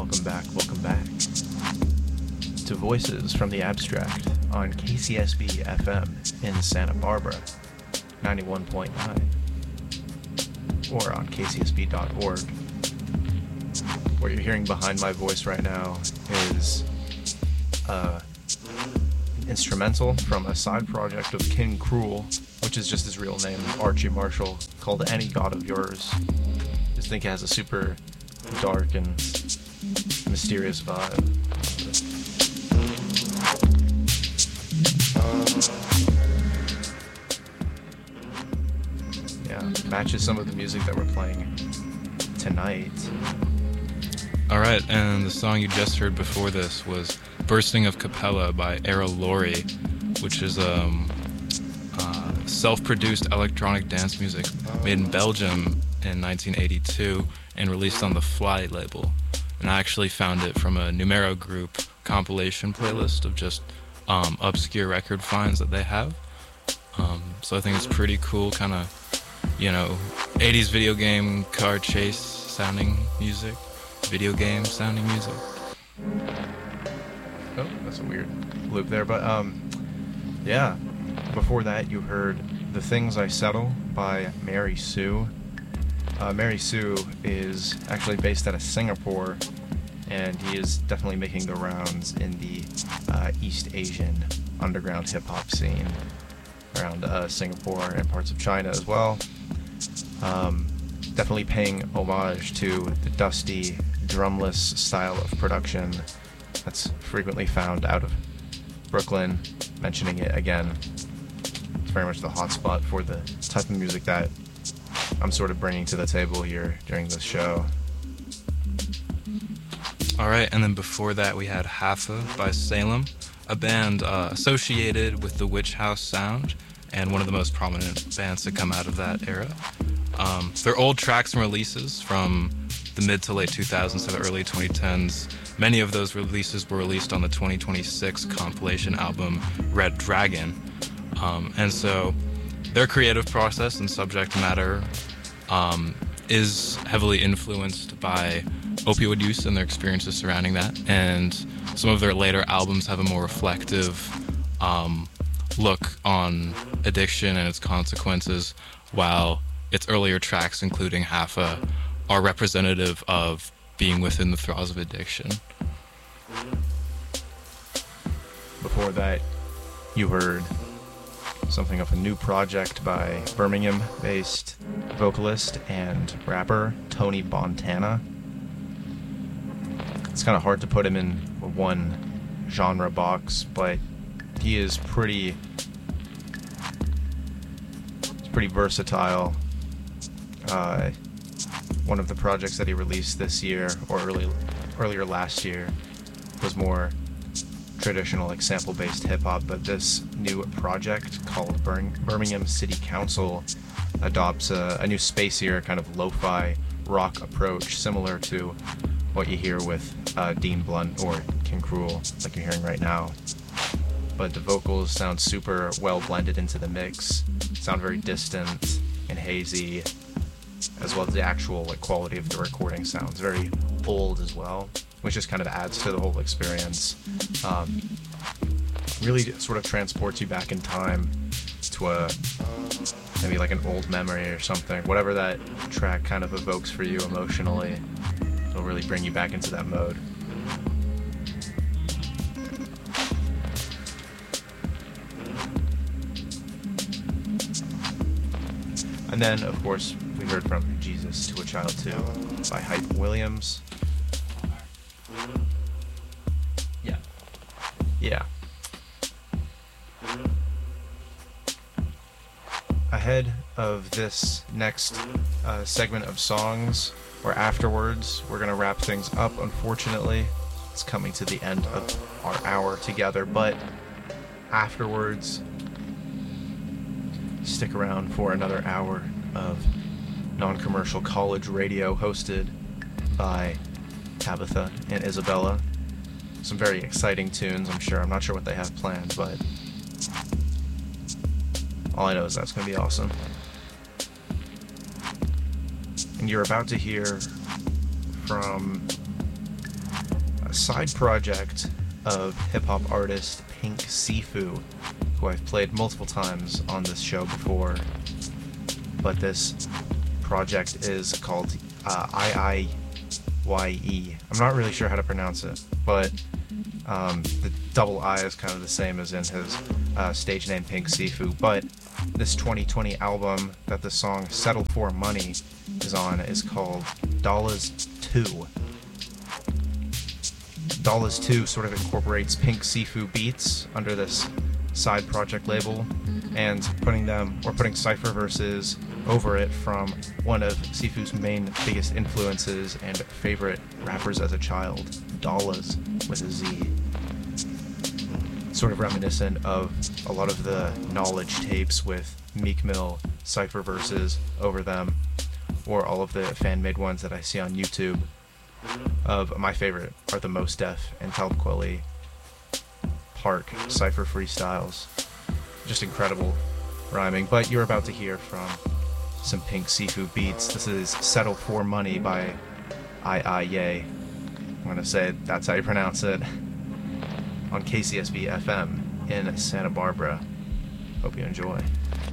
welcome back to Voices from the Abstract on KCSB FM in Santa Barbara, 91.9, or on kcsb.org. What you're hearing behind my voice right now is an instrumental from a side project of King Cruel, which is just his real name, Archie Marshall, called Any God of Yours. I just think it has a super dark and mysterious vibe. Yeah, matches some of the music that we're playing tonight. Alright, and the song you just heard before this was Bursting of Capella by Era Lori, which is self-produced electronic dance music made in Belgium in 1982 and released on the Fly label. And I actually found it from a Numero Group compilation playlist of just obscure record finds that they have. So I think it's pretty cool, kind of, 80s video game car chase sounding music. Video game sounding music. Oh, that's a weird loop there, but yeah. Before that, you heard The Things I Settle by Mary Sue. Mary Sue is actually based out of Singapore, and he is definitely making the rounds in the East Asian underground hip-hop scene around Singapore and parts of China as well. Definitely paying homage to the dusty, drumless style of production that's frequently found out of Brooklyn. Mentioning it again, it's very much the hotspot for the type of music that I'm sort of bringing to the table here during this show. Alright, and then before that we had Haffa by Salem, a band associated with the Witch House sound and one of the most prominent bands to come out of that era. Their old tracks and releases from the mid to late 2000s to the early 2010s, many of those releases were released on the 2026 compilation album Red Dragon. And so their creative process and subject matter is heavily influenced by opioid use and their experiences surrounding that. And some of their later albums have a more reflective look on addiction and its consequences, while its earlier tracks, including Haffa, are representative of being within the throes of addiction. Before that, you heard something of a new project by Birmingham-based vocalist and rapper Tony Bontana. It's kind of hard to put him in one genre box, but he is pretty versatile. One of the projects that he released this year, or earlier last year, was more traditional, like sample-based hip-hop, but this new project called Birmingham City Council adopts a new spacier kind of lo-fi rock approach, similar to what you hear with Dean Blunt or King Cruel, like you're hearing right now. But the vocals sound super well blended into the mix, sound very distant and hazy, as well as the actual quality of the recording sounds very old as well, which just kind of adds to the whole experience. Really sort of transports you back in time to maybe like an old memory or something. Whatever that track kind of evokes for you emotionally, it'll really bring you back into that mode. And then, of course, we heard from Jesus to a Child Too by Hype Williams. Yeah. Ahead of this next segment of songs, or afterwards, we're going to wrap things up, unfortunately. It's coming to the end of our hour together, but afterwards, stick around for another hour of non-commercial college radio hosted by Tabitha and Isabella. Some very exciting tunes, I'm sure. I'm not sure what they have planned, but all I know is that's going to be awesome. And you're about to hear from a side project of hip-hop artist Pink Sifu, who I've played multiple times on this show before, but this project is called IIYE. I'm not really sure how to pronounce it, but the double I is kind of the same as in his stage name Pink Sifu, but this 2020 album that the song Settle for Money is on is called Dollars 2. Dollars 2 sort of incorporates Pink Sifu beats under this side project label, and putting Cypher verses over it from one of Sifu's biggest influences and favorite rappers as a child, Dollars with a Z. Sort of reminiscent of a lot of the Knowledge tapes with Meek Mill Cypher verses over them, or all of the fan-made ones that I see on YouTube. My favorite are the Mos Def and Talib Kweli Park Cypher freestyles. Just incredible rhyming. But you're about to hear from some Pink Sifu beats. This is Settle for Money by IIYE. I'm gonna say that's how you pronounce it. On KCSB FM in Santa Barbara. Hope you enjoy.